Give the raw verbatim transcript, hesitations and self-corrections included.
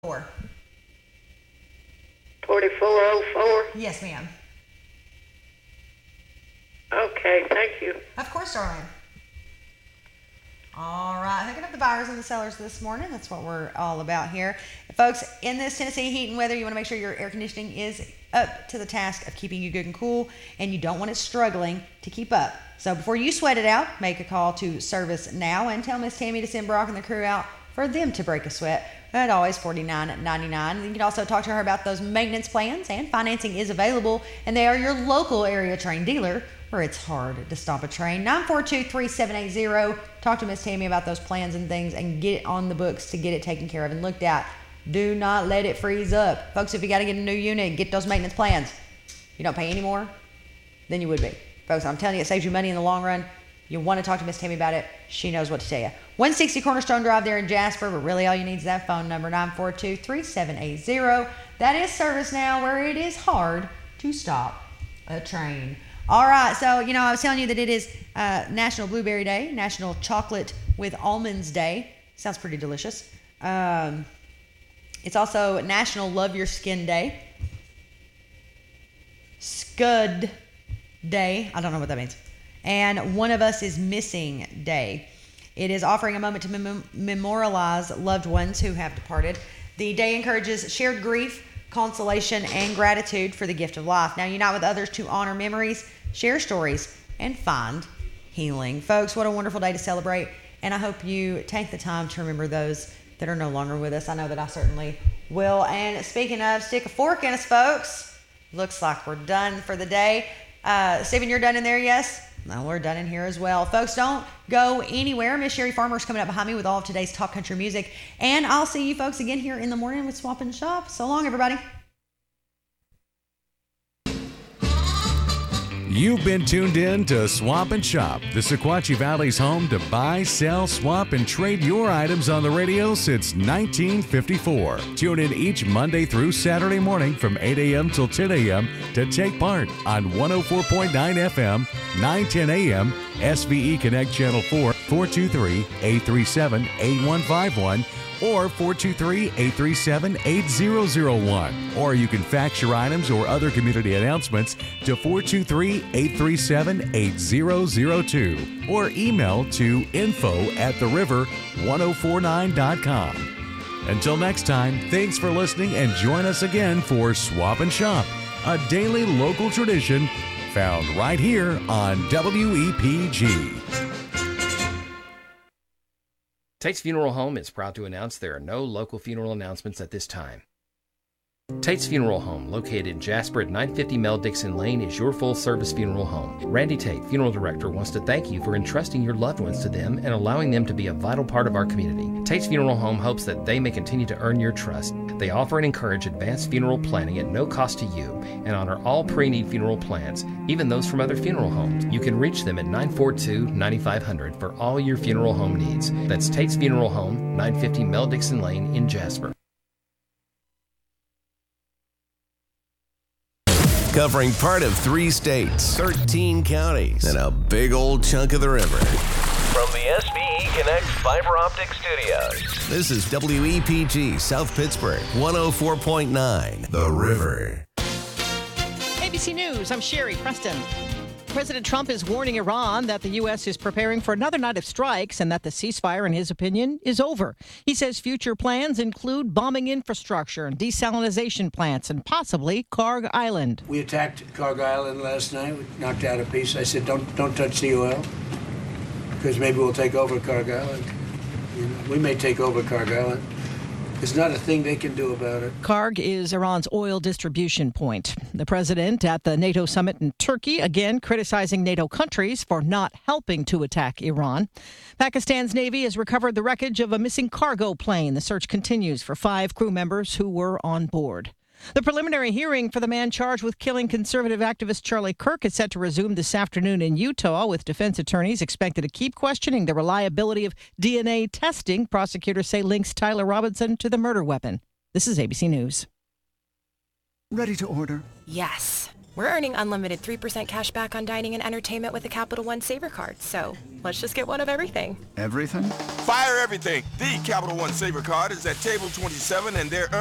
Four. forty-four oh four? Yes, ma'am. Okay, thank you. Of course, darling. All right, hooking up the buyers and the sellers this morning. That's what we're all about here. Folks, in this Tennessee heat and weather, you want to make sure your air conditioning is up to the task of keeping you good and cool, and you don't want it struggling to keep up. So before you sweat it out, make a call to Service Now and tell Miss Tammy to send Brock and the crew out for them to break a sweat. At always forty-nine ninety-nine. You can also talk to her about those maintenance plans, and financing is available, and they are your local area train dealer where it's hard to stop a train. nine four two, three seven eight zero. Talk to Miss Tammy about those plans and things and get it on the books to get it taken care of and looked at. Do not let it freeze up. Folks, if you got to get a new unit, get those maintenance plans. You don't pay any more than you would be. Folks, I'm telling you, it saves you money in the long run. You want to talk to Miss Tammy about it. She knows what to tell you. one sixty Cornerstone Drive there in Jasper, but really all you need is that phone number, nine four two, three seven eight zero. That is Service Now, where it is hard to stop a train. All right, so, you know, I was telling you that it is uh, National Blueberry Day, National Chocolate with Almonds Day. Sounds pretty delicious. Um, it's also National Love Your Skin Day. Scud Day. I don't know what that means. And One of Us is Missing Day. It is offering a moment to mem- memorialize loved ones who have departed. The day encourages shared grief, consolation, and gratitude for the gift of life. Now, unite with others to honor memories, share stories, and find healing. Folks, what a wonderful day to celebrate. And I hope you take the time to remember those that are no longer with us. I know that I certainly will. And speaking of, stick a fork in us, folks. Looks like we're done for the day. Uh, Stephen, you're done in there, yes? No, we're done in here as well. Folks, don't go anywhere. Miss Sherry Farmer is coming up behind me with all of today's top country music. And I'll see you folks again here in the morning with Swap and Shop. So long, everybody. You've been tuned in to Swap and Shop, the Sequatchie Valley's home to buy, sell, swap, and trade your items on the radio since nineteen fifty-four. Tune in each Monday through Saturday morning from eight a.m. till ten a.m. to take part on one oh four point nine F M, nine ten a.m., S V E Connect Channel four, four two three, eight three seven, eight one five one, or four two three, eight three seven, eight zero zero one. Or you can fax your items or other community announcements to four two three, eight three seven, eight zero zero two. Or email to info at the river ten forty-nine dot com. Until next time, thanks for listening and join us again for Swap and Shop, a daily local tradition found right here on W E P G. Tate's Funeral Home is proud to announce there are no local funeral announcements at this time. Tate's Funeral Home, located in Jasper at nine fifty Mel Dixon Lane, is your full-service funeral home. Randy Tate, Funeral Director, wants to thank you for entrusting your loved ones to them and allowing them to be a vital part of our community. Tate's Funeral Home hopes that they may continue to earn your trust. They offer and encourage advanced funeral planning at no cost to you and honor all pre-need funeral plans, even those from other funeral homes. You can reach them at nine four two, nine five hundred for all your funeral home needs. That's Tate's Funeral Home, nine fifty Mel Dixon Lane in Jasper. Covering part of three states, thirteen counties, and a big old chunk of the river. From the S V E Connect Fiber Optic Studios, this is W E P G South Pittsburgh, one oh four point nine, The River. A B C News, I'm Sherry Preston. President Trump is warning Iran that the U S is preparing for another night of strikes and that the ceasefire, in his opinion, is over. He says future plans include bombing infrastructure and desalinization plants and possibly Karg Island. We attacked Karg Island last night. We knocked out a piece. I said, don't don't touch the oil because maybe we'll take over Karg Island. You know, we may take over Karg Island. There's not a thing they can do about it. Karg is Iran's oil distribution point. The president at the NATO summit in Turkey, again criticizing NATO countries for not helping to attack Iran. Pakistan's Navy has recovered the wreckage of a missing cargo plane. The search continues for five crew members who were on board. The preliminary hearing for the man charged with killing conservative activist Charlie Kirk is set to resume this afternoon in Utah, with defense attorneys expected to keep questioning the reliability of D N A testing prosecutors say links Tyler Robinson to the murder weapon. This is A B C News. Ready to order? Yes. We're earning unlimited three percent cash back on dining and entertainment with a Capital One Saver card. So let's just get one of everything. Everything? Fire everything. The Capital One Saver card is at table twenty-seven, and they're